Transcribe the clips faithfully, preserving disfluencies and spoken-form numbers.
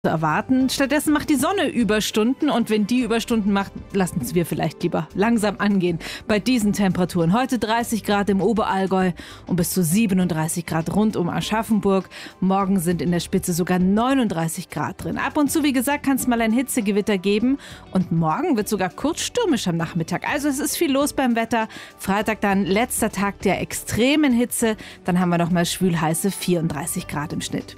zu erwarten. Stattdessen macht die Sonne Überstunden und wenn die Überstunden macht, lassen wir vielleicht lieber langsam angehen. Bei diesen Temperaturen heute dreißig Grad im Oberallgäu und bis zu siebenunddreißig Grad rund um Aschaffenburg. Morgen sind in der Spitze sogar neununddreißig Grad drin. Ab und zu, wie gesagt, kann es mal ein Hitzegewitter geben und morgen wird sogar kurz stürmisch am Nachmittag. Also es ist viel los beim Wetter. Freitag dann letzter Tag der extremen Hitze. Dann haben wir noch mal schwül-heiße vierunddreißig Grad im Schnitt.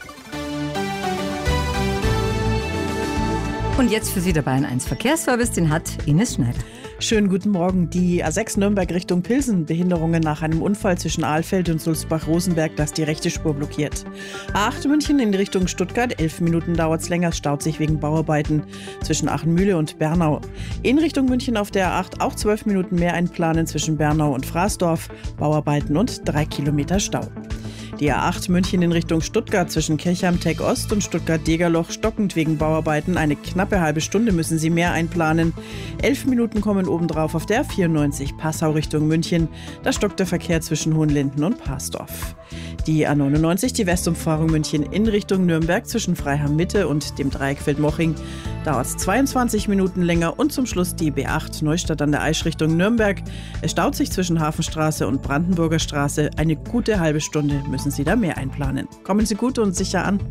Und jetzt für Sie der Bayern eins Verkehrsservice, den hat Ines Schneider. Schönen guten Morgen. Die A sechs Nürnberg Richtung Pilsen. Behinderungen nach einem Unfall zwischen Ahlfeld und Sulzbach-Rosenberg, das die rechte Spur blockiert. A acht München in Richtung Stuttgart. Elf Minuten dauert es länger, staut sich wegen Bauarbeiten zwischen Achenmühle und Bernau. In Richtung München auf der A acht auch zwölf Minuten mehr einplanen zwischen Bernau und Fraßdorf. Bauarbeiten und drei Kilometer Stau. Die A acht München in Richtung Stuttgart zwischen Kirchheim-Teck Ost und Stuttgart-Degerloch stockend wegen Bauarbeiten. Eine knappe halbe Stunde müssen Sie mehr einplanen. Elf Minuten kommen obendrauf auf der vierundneunzig Passau Richtung München. Da stockt der Verkehr zwischen Hohenlinden und Parsdorf. Die A neunundneunzig, die Westumfahrung München in Richtung Nürnberg zwischen Freiham Mitte und dem Dreieck Feldmoching, dauert es zweiundzwanzig Minuten länger. Und zum Schluss die B acht Neustadt an der Aisch Richtung Nürnberg. Es staut sich zwischen Hafenstraße und Brandenburger Straße. Eine gute halbe Stunde müssen Sie da mehr einplanen. Kommen Sie gut und sicher an.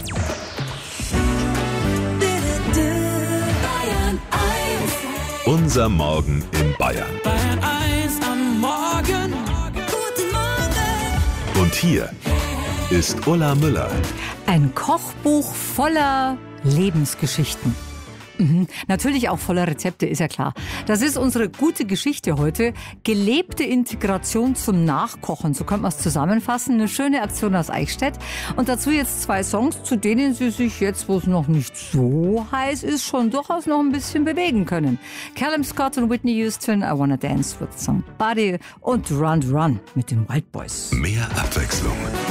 Unser Morgen in Bayern. Bayern eins am Morgen. Guten Morgen. Und hier ist Ulla Müller. Ein Kochbuch voller Lebensgeschichten. Mhm. Natürlich auch voller Rezepte, ist ja klar. Das ist unsere gute Geschichte heute. Gelebte Integration zum Nachkochen, so könnte man es zusammenfassen. Eine schöne Aktion aus Eichstätt. Und dazu jetzt zwei Songs, zu denen Sie sich jetzt, wo es noch nicht so heiß ist, schon durchaus noch ein bisschen bewegen können. Callum Scott und Whitney Houston, I Wanna Dance with Somebody und Run Run mit den Wild Boys. Mehr Abwechslung